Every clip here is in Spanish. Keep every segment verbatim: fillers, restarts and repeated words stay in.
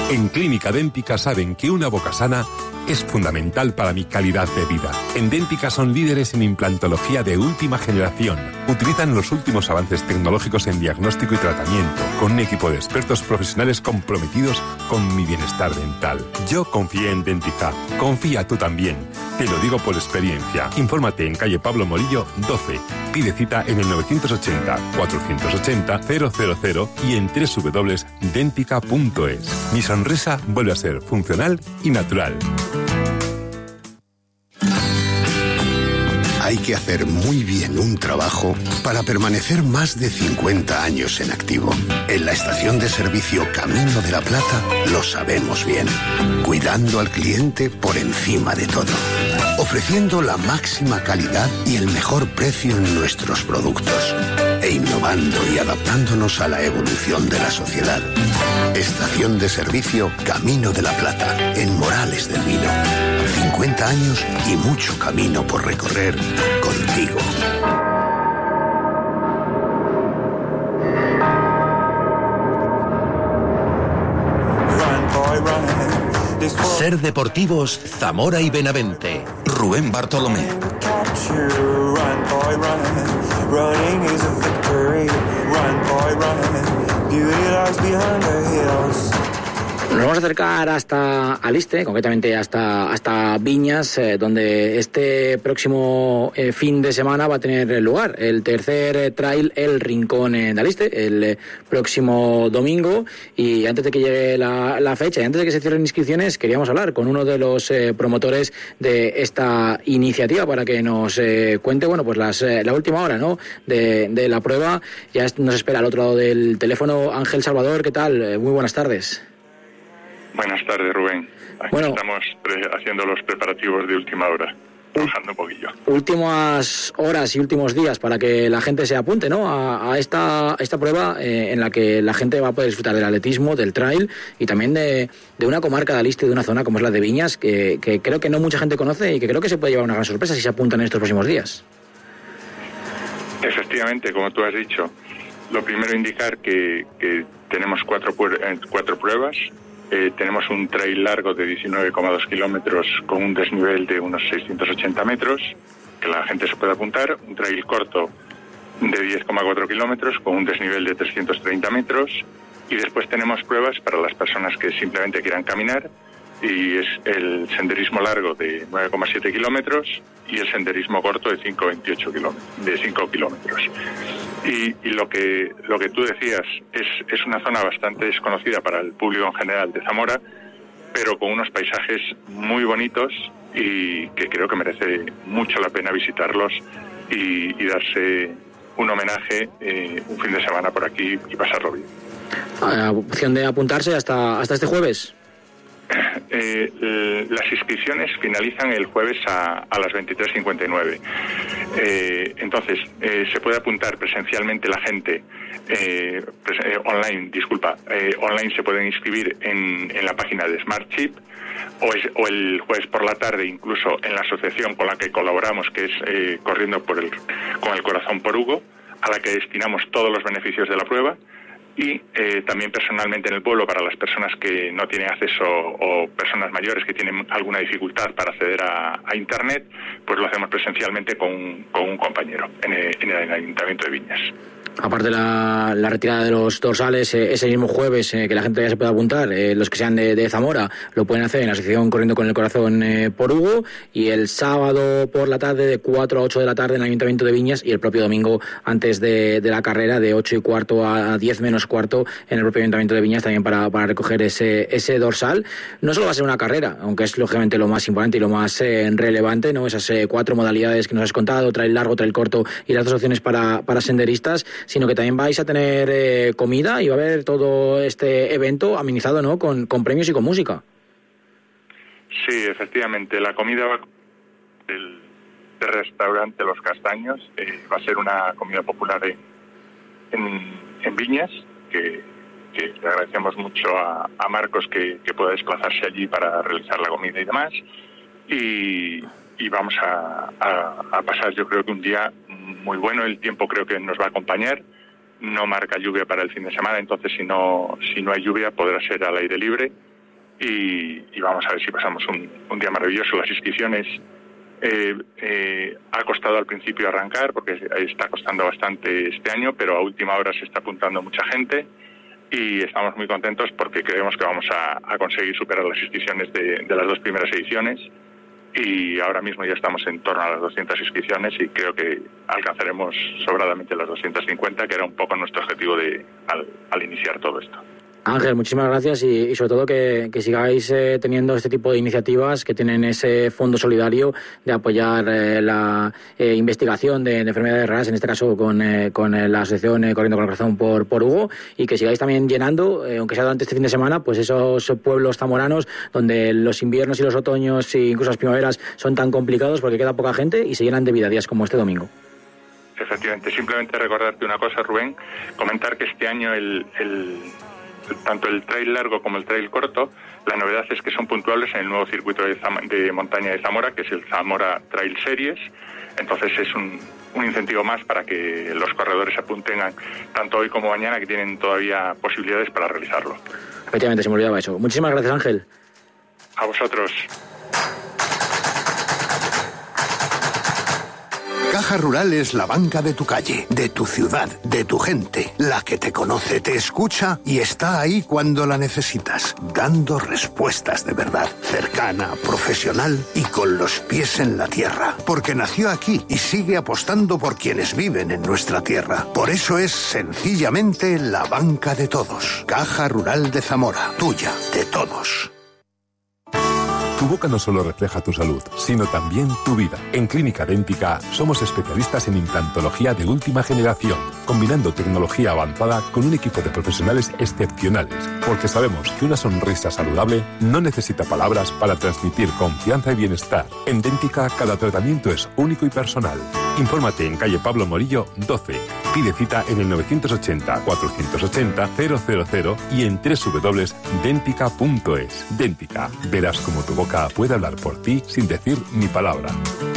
En Clínica Dẹ́ntica saben que una boca sana es fundamental para mi calidad de vida. En Dẹ́ntica son líderes en implantología de última generación. Utilizan los últimos avances tecnológicos en diagnóstico y tratamiento, con un equipo de expertos profesionales comprometidos con mi bienestar dental. Yo confié en Dẹ́ntica. Confía tú también. Te lo digo por experiencia. Infórmate en calle Pablo Morillo doce. Pide cita en el novecientos ochenta, cuatrocientos ochenta, cero cero cero y en doble u doble u doble u punto dentica punto es. Mi sonrisa vuelve a ser funcional y natural. Hay que hacer muy bien un trabajo para permanecer más de cincuenta años en activo. En la estación de servicio Camino de la Plata lo sabemos bien. Cuidando al cliente por encima de todo. Ofreciendo la máxima calidad y el mejor precio en nuestros productos. E innovando y adaptándonos a la evolución de la sociedad. Estación de servicio Camino de la Plata, en Morales del Vino. cincuenta años y mucho camino por recorrer contigo. Ser Deportivos Zamora y Benavente. Rubén Bartolomé. Nos vamos a acercar hasta Aliste, concretamente hasta, hasta Viñas, eh, donde este próximo eh, fin de semana va a tener lugar el tercer eh, trail El Rincón eh, de Aliste, el eh, próximo domingo. Y antes de que llegue la, la fecha y antes de que se cierren inscripciones, queríamos hablar con uno de los eh, promotores de esta iniciativa para que nos eh, cuente, bueno, pues las, eh, la última hora, ¿no?, de, de la prueba. Ya nos espera al otro lado del teléfono Ángel Salvador. ¿Qué tal? Eh, muy buenas tardes. Buenas tardes, Rubén. Aquí bueno, estamos pre- haciendo los preparativos de última hora, trabajando un poquillo. Últimas horas y últimos días para que la gente se apunte, ¿no?, a, a esta, esta prueba eh, en la que la gente va a poder disfrutar del atletismo, del trail y también de, de una comarca de Aliste, de una zona como es la de Viñas, que, que creo que no mucha gente conoce y que creo que se puede llevar una gran sorpresa si se apuntan en estos próximos días. Efectivamente, como tú has dicho, lo primero indicar que, que tenemos cuatro, cuatro pruebas. Eh, tenemos un trail largo de diecinueve coma dos kilómetros con un desnivel de unos seiscientos ochenta metros, que la gente se puede apuntar. Un trail corto de diez coma cuatro kilómetros con un desnivel de trescientos treinta metros. Y después tenemos pruebas para las personas que simplemente quieran caminar, y es el senderismo largo de nueve coma siete kilómetros y el senderismo corto de cinco coma veintiocho kilómetros, de cinco kilómetros. Y, y lo que lo que tú decías es, es una zona bastante desconocida para el público en general de Zamora, pero con unos paisajes muy bonitos y que creo que merece mucho la pena visitarlos y, y darse un homenaje eh, un fin de semana por aquí y pasarlo bien. ¿A opción de apuntarse hasta, hasta este jueves? Eh, eh, las inscripciones finalizan el jueves a, a las veintitrés cincuenta y nueve. Eh, entonces, eh, se puede apuntar presencialmente la gente, eh, pres- eh, online, disculpa, eh, online se pueden inscribir en, en la página de SmartChip, o, es, o el jueves por la tarde incluso en la asociación con la que colaboramos, que es eh, Corriendo por el, con el Corazón por Hugo, a la que destinamos todos los beneficios de la prueba. Y eh, también personalmente en el pueblo, para las personas que no tienen acceso o personas mayores que tienen alguna dificultad para acceder a, a Internet, pues lo hacemos presencialmente con, con un compañero en el, en el Ayuntamiento de Viñas. Aparte la, la retirada de los dorsales, eh, ese mismo jueves, eh, que la gente ya se puede apuntar, eh, los que sean de, de Zamora lo pueden hacer en la asociación Corriendo con el Corazón eh, por Hugo, y el sábado por la tarde de cuatro a ocho de la tarde en el Ayuntamiento de Viñas, y el propio domingo antes de, de la carrera de ocho y cuarto a diez menos cuarto en el propio Ayuntamiento de Viñas también para, para recoger ese, ese dorsal. No solo va a ser una carrera, aunque es lógicamente lo más importante y lo más eh, relevante, ¿no?, esas eh, cuatro modalidades que nos has contado, trail largo, trail corto y las dos opciones para, para senderistas, sino que también vais a tener eh, comida y va a haber todo este evento amenizado, ¿no?, con, con premios y con música. Sí, efectivamente, la comida va del, del restaurante Los Castaños, eh, va a ser una comida popular en, en, en Viñas, que, que le agradecemos mucho a, a Marcos que, que pueda desplazarse allí para realizar la comida y demás, y, y vamos a, a, a pasar, yo creo que un día muy bueno. El tiempo creo que nos va a acompañar, no marca lluvia para el fin de semana, entonces si no si no hay lluvia podrá ser al aire libre, y, y vamos a ver si pasamos un, un día maravilloso. Las inscripciones eh, eh, ha costado al principio arrancar porque está costando bastante este año, pero a última hora se está apuntando mucha gente y estamos muy contentos porque creemos que vamos a, a conseguir superar las inscripciones de, de las dos primeras ediciones. Y ahora mismo ya estamos en torno a las doscientas inscripciones y creo que alcanzaremos sobradamente las doscientas cincuenta, que era un poco nuestro objetivo de al, al iniciar todo esto. Ángel, muchísimas gracias y, y sobre todo que, que sigáis eh, teniendo este tipo de iniciativas que tienen ese fondo solidario de apoyar eh, la eh, investigación de, de enfermedades raras, en este caso con, eh, con eh, la asociación eh, Corriendo con el Corazón por, por Hugo, y que sigáis también llenando, eh, aunque sea durante este fin de semana, pues esos pueblos zamoranos donde los inviernos y los otoños e incluso las primaveras son tan complicados porque queda poca gente y se llenan de vida días como este domingo. Efectivamente, simplemente recordarte una cosa, Rubén, comentar que este año el... el... tanto el trail largo como el trail corto, la novedad es que son puntuables en el nuevo circuito de, Zam- de montaña de Zamora, que es el Zamora Trail Series. Entonces es un, un incentivo más para que los corredores se apunten a, tanto hoy como mañana, que tienen todavía posibilidades para realizarlo. Efectivamente, se me olvidaba eso. Muchísimas gracias, Ángel. A vosotros. Caja Rural es la banca de tu calle, de tu ciudad, de tu gente, la que te conoce, te escucha y está ahí cuando la necesitas, dando respuestas de verdad, cercana, profesional y con los pies en la tierra, porque nació aquí y sigue apostando por quienes viven en nuestra tierra. Por eso es sencillamente la banca de todos. Caja Rural de Zamora, tuya, de todos. Tu boca no solo refleja tu salud, sino también tu vida. En Clínica Dẹ́ntica somos especialistas en implantología de última generación, combinando tecnología avanzada con un equipo de profesionales excepcionales, porque sabemos que una sonrisa saludable no necesita palabras para transmitir confianza y bienestar. En Dẹ́ntica cada tratamiento es único y personal. Infórmate en calle Pablo Morillo doce. Pide cita en el novecientos ochenta, cuatrocientos ochenta, cero cero cero y en doble u doble u doble u punto dentica punto es. Dẹ́ntica. Verás cómo tu boca puede hablar por ti sin decir ni palabra.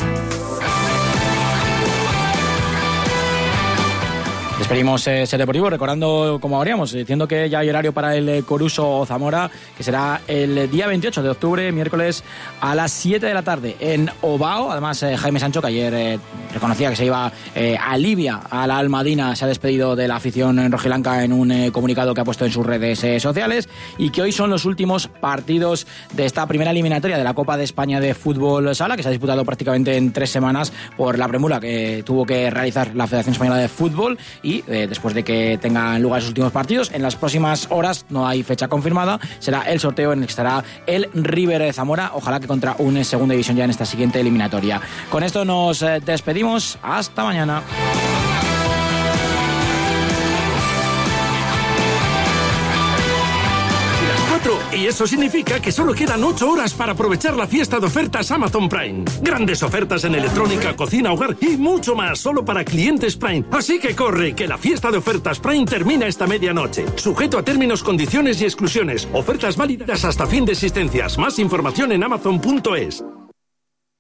Despedimos eh, Ser Deportivo recordando, como habríamos, diciendo que ya hay horario para el eh, Coruso Zamora, que será el día veintiocho de octubre, miércoles, a las siete de la tarde en Ovao. Además, eh, Jaime Sancho, que ayer eh, reconocía que se iba eh, a Libia, a la Almadina, se ha despedido de la afición rojiblanca en un eh, comunicado que ha puesto en sus redes eh, sociales, y que hoy son los últimos partidos de esta primera eliminatoria de la Copa de España de Fútbol Sala, que se ha disputado prácticamente en tres semanas por la premura que tuvo que realizar la Federación Española de Fútbol. Y eh, después de que tengan lugar sus últimos partidos, en las próximas horas, no hay fecha confirmada, será el sorteo en el que estará el River de Zamora, ojalá que contra una segunda división ya en esta siguiente eliminatoria. Con esto nos eh, despedimos, hasta mañana. Y eso significa que solo quedan ocho horas para aprovechar la fiesta de ofertas Amazon Prime. Grandes ofertas en electrónica, cocina, hogar y mucho más solo para clientes Prime. Así que corre, que la fiesta de ofertas Prime termina esta medianoche. Sujeto a términos, condiciones y exclusiones. Ofertas válidas hasta fin de existencias. Más información en amazon punto es.